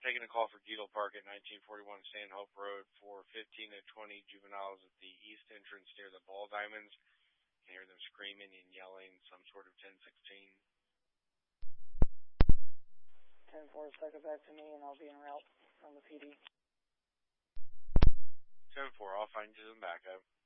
Taking a call for Geedle Park at 1941 Stanhope Road for 15 to 20 juveniles at the east entrance near the Ball Diamonds. You can hear them screaming and yelling, some sort of 1016. 10-4, cycle back to me, and I'll be en route from the PD. 10-4, I'll find you some backup.